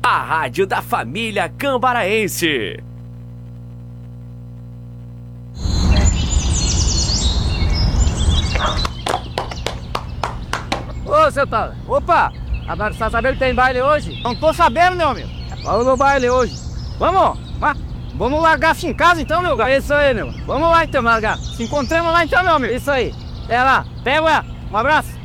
a rádio da família cambaraense. Ô, seu tal. Opa! Agora você tá sabendo que tem baile hoje? Não tô sabendo, meu amigo. Vamos no baile hoje. Vamos? Vamos largar assim em casa então, meu gato? Isso aí, meu. Vamos lá então, largar. Se encontramos lá então, meu amigo. Isso aí. Até lá. Até lá. Um abraço.